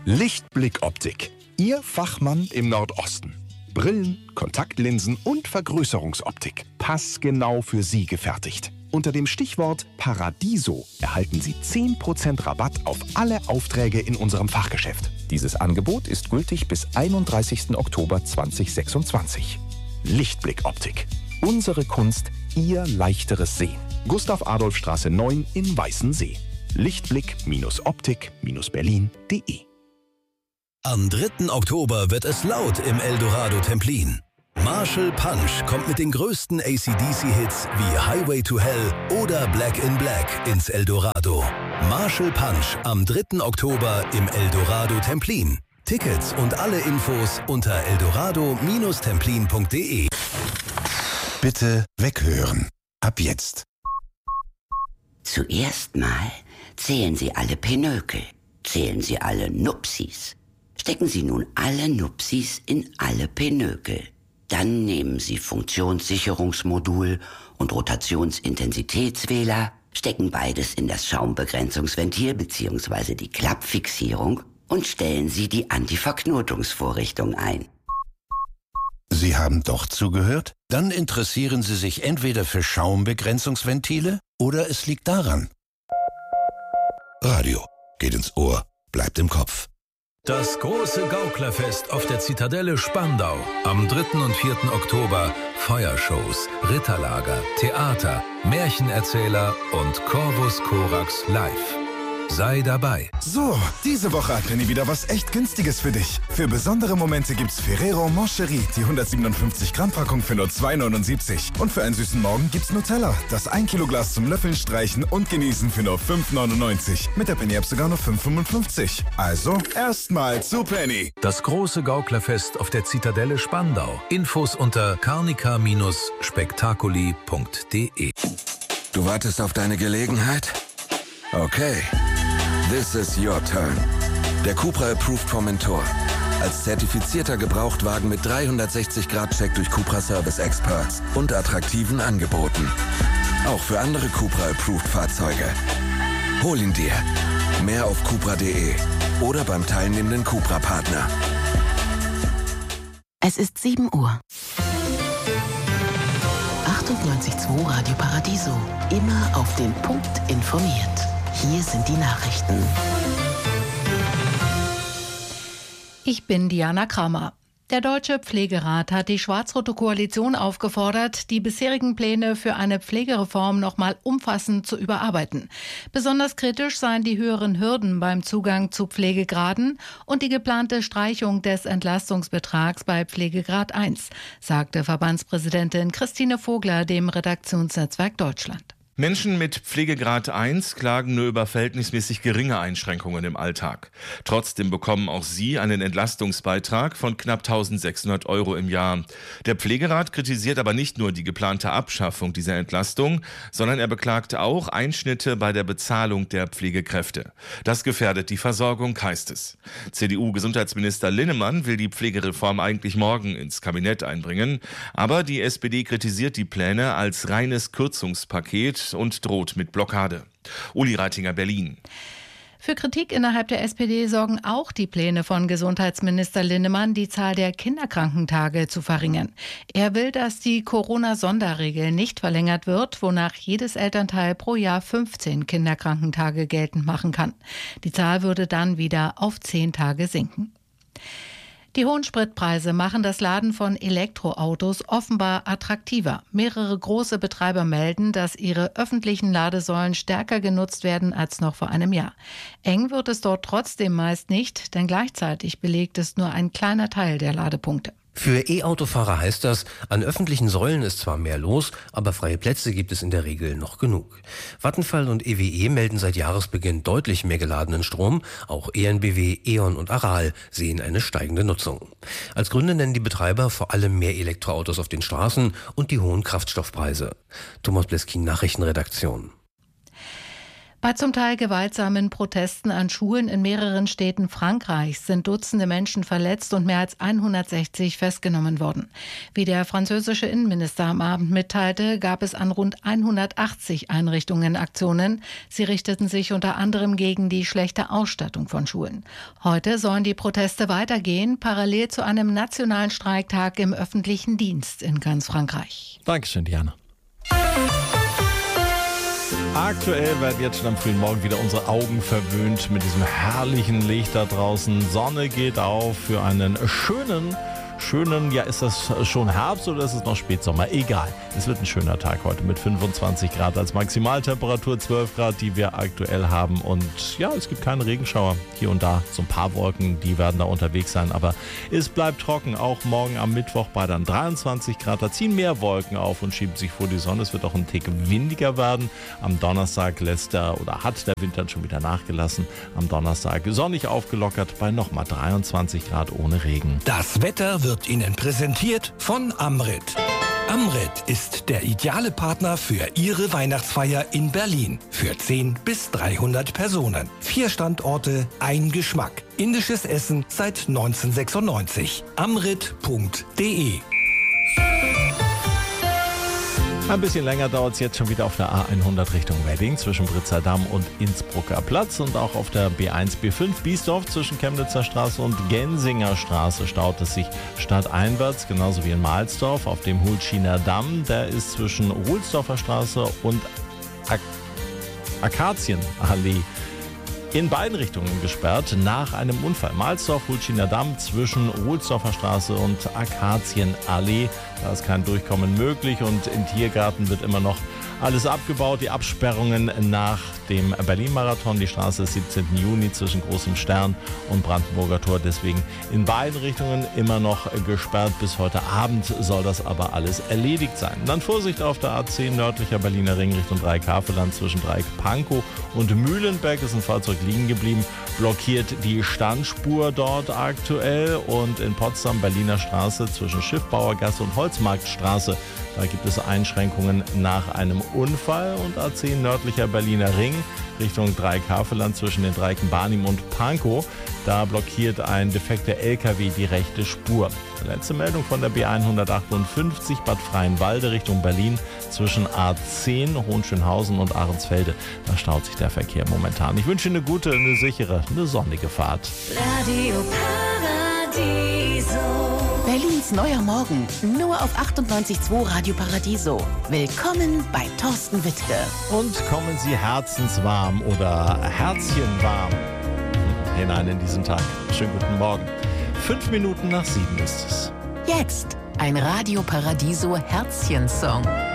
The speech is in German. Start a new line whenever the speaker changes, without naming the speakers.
Lichtblick Optik. Ihr Fachmann im Nordosten. Brillen, Kontaktlinsen und Vergrößerungsoptik. Passgenau für Sie gefertigt. Unter dem Stichwort Paradiso erhalten Sie 10% Rabatt auf alle Aufträge in unserem Fachgeschäft. Dieses Angebot ist gültig bis 31. Oktober 2026. Lichtblick Optik. Unsere Kunst, Ihr leichteres Sehen. Gustav-Adolf-Straße 9 in Weißensee. Lichtblick-Optik-Berlin.de.
Am 3. Oktober wird es laut im Eldorado Templin. Marshall Punch kommt mit den größten AC/DC-Hits wie Highway to Hell oder Black in Black ins Eldorado. Marshall Punch am 3. Oktober im Eldorado Templin. Tickets und alle Infos unter eldorado-templin.de.
Bitte weghören. Ab jetzt.
Zuerst mal zählen Sie alle Pinökel. Zählen Sie alle Nupsis. Stecken Sie nun alle Nupsis in alle Pinökel. Dann nehmen Sie Funktionssicherungsmodul und Rotationsintensitätswähler, stecken beides in das Schaumbegrenzungsventil bzw. die Klappfixierung und stellen Sie die Antiverknotungsvorrichtung ein.
Sie haben doch zugehört? Dann interessieren Sie sich entweder für Schaumbegrenzungsventile oder es liegt daran. Radio geht ins Ohr, bleibt im Kopf.
Das große Gauklerfest auf der Zitadelle Spandau. Am 3. und 4. Oktober Feuershows, Ritterlager, Theater, Märchenerzähler und Corvus Corax live. Sei dabei.
So, diese Woche hat Penny wieder was echt Günstiges für dich. Für besondere Momente gibt's Ferrero Moncherie, die 157 Gramm Packung für nur 2,79. Und für einen süßen Morgen gibt's Nutella, das 1 Kilo Glas zum Löffeln, Streichen und Genießen für nur 5,99. Mit der Penny App sogar nur 5,55. Also, erstmal zu Penny.
Das große Gauklerfest auf der Zitadelle Spandau. Infos unter carnica-spektakuli.de.
Du wartest auf deine Gelegenheit? Okay. This is your turn. Der Cupra Approved vom Mentor. Als zertifizierter Gebrauchtwagen mit 360-Grad-Check durch Cupra Service Experts und attraktiven Angeboten. Auch für andere Cupra Approved Fahrzeuge. Hol ihn dir. Mehr auf cupra.de oder beim teilnehmenden Cupra-Partner.
Es ist 7 Uhr. 98.2 Radio Paradiso. Immer auf den Punkt informiert. Hier sind die Nachrichten.
Ich bin Diana Kramer. Der Deutsche Pflegerat hat die schwarz-rote Koalition aufgefordert, die bisherigen Pläne für eine Pflegereform nochmal umfassend zu überarbeiten. Besonders kritisch seien die höheren Hürden beim Zugang zu Pflegegraden und die geplante Streichung des Entlastungsbetrags bei Pflegegrad 1, sagte Verbandspräsidentin Christine Vogler dem Redaktionsnetzwerk Deutschland.
Menschen mit Pflegegrad 1 klagen nur über verhältnismäßig geringe Einschränkungen im Alltag. Trotzdem bekommen auch sie einen Entlastungsbeitrag von knapp 1.600 € im Jahr. Der Pflegerat kritisiert aber nicht nur die geplante Abschaffung dieser Entlastung, sondern er beklagt auch Einschnitte bei der Bezahlung der Pflegekräfte. Das gefährdet die Versorgung, heißt es. CDU-Gesundheitsminister Linnemann will die Pflegereform eigentlich morgen ins Kabinett einbringen, aber die SPD kritisiert die Pläne als reines Kürzungspaket und droht mit Blockade. Uli Reitinger, Berlin.
Für Kritik innerhalb der SPD sorgen auch die Pläne von Gesundheitsminister Linnemann, die Zahl der Kinderkrankentage zu verringern. Er will, dass die Corona-Sonderregel nicht verlängert wird, wonach jedes Elternteil pro Jahr 15 Kinderkrankentage geltend machen kann. Die Zahl würde dann wieder auf 10 Tage sinken. Die hohen Spritpreise machen das Laden von Elektroautos offenbar attraktiver. Mehrere große Betreiber melden, dass ihre öffentlichen Ladesäulen stärker genutzt werden als noch vor einem Jahr. Eng wird es dort trotzdem meist nicht, denn gleichzeitig belegt es nur ein kleiner Teil der Ladepunkte.
Für E-Autofahrer heißt das, an öffentlichen Säulen ist zwar mehr los, aber freie Plätze gibt es in der Regel noch genug. Vattenfall und EWE melden seit Jahresbeginn deutlich mehr geladenen Strom. Auch EnBW, E.ON und Aral sehen eine steigende Nutzung. Als Gründe nennen die Betreiber vor allem mehr Elektroautos auf den Straßen und die hohen Kraftstoffpreise. Thomas Bleskin, Nachrichtenredaktion.
Bei zum Teil gewaltsamen Protesten an Schulen in mehreren Städten Frankreichs sind Dutzende Menschen verletzt und mehr als 160 festgenommen worden. Wie der französische Innenminister am Abend mitteilte, gab es an rund 180 Einrichtungen Aktionen. Sie richteten sich unter anderem gegen die schlechte Ausstattung von Schulen. Heute sollen die Proteste weitergehen, parallel zu einem nationalen Streiktag im öffentlichen Dienst in ganz Frankreich.
Dankeschön, Diana. Aktuell werden jetzt schon am frühen Morgen wieder unsere Augen verwöhnt mit diesem herrlichen Licht da draußen. Sonne geht auf für einen schönen, ja, ist das schon Herbst oder ist es noch Spätsommer? Egal, es wird ein schöner Tag heute mit 25 Grad als Maximaltemperatur, 12 Grad, die wir aktuell haben. Und ja, es gibt keine Regenschauer. Hier und da so ein paar Wolken, die werden da unterwegs sein. Aber es bleibt trocken, auch morgen am Mittwoch bei dann 23 Grad. Da ziehen mehr Wolken auf und schieben sich vor die Sonne. Es wird auch ein Tick windiger werden. Am Donnerstag hat der Wind dann schon wieder nachgelassen. Am Donnerstag sonnig aufgelockert bei nochmal 23 Grad ohne Regen.
Das Wetter wird Ihnen präsentiert von Amrit. Amrit ist der ideale Partner für Ihre Weihnachtsfeier in Berlin. Für 10 bis 300 Personen. 4 Standorte, ein Geschmack. Indisches Essen seit 1996. Amrit.de.
Ein bisschen länger dauert es jetzt schon wieder auf der A100 Richtung Wedding zwischen Britzer Damm und Innsbrucker Platz und auch auf der B1, B5 Biesdorf zwischen Chemnitzer Straße und Gensinger Straße staut es sich stadteinwärts, genauso wie in Mahlsdorf auf dem Hultschiner Damm. Der ist zwischen Ruhlsdorfer Straße und Akazienallee in beiden Richtungen gesperrt nach einem Unfall. Mahlsdorf, Hultschiner Damm zwischen Ruhlsdorfer Straße und Akazienallee. Da ist kein Durchkommen möglich und im Tiergarten wird immer noch alles abgebaut. Die Absperrungen nach dem Berlin-Marathon, die Straße des 17. Juni zwischen Großem Stern und Brandenburger Tor. Deswegen in beiden Richtungen immer noch gesperrt. Bis heute Abend soll das aber alles erledigt sein. Dann Vorsicht auf der A10 nördlicher Berliner Ring Richtung Dreieck-Havelland zwischen Dreieck-Pankow und Mühlenberg ist ein Fahrzeug liegen geblieben. Blockiert die Standspur dort aktuell und in Potsdam Berliner Straße zwischen Schiffbauergasse und Holzmarktstraße. Da gibt es Einschränkungen nach einem Unfall und A10 nördlicher Berliner Ring Richtung Dreieck-Havelland zwischen den Dreiecken Barnim und Pankow. Da blockiert ein defekter LKW die rechte Spur. Letzte Meldung von der B158 Bad Freienwalde Richtung Berlin zwischen A10 Hohenschönhausen und Ahrensfelde. Da staut sich der Verkehr momentan. Ich wünsche eine gute, eine sichere, eine sonnige Fahrt.
Radio Paradiso. Berlins neuer Morgen, nur auf 98.2 Radio Paradiso. Willkommen bei Thorsten Wittke.
Und kommen Sie herzenswarm oder herzchenwarm hinein in diesen Tag. Schönen guten Morgen. 5 Minuten nach 7 ist es.
Jetzt ein Radio Paradiso Herzchen-Song.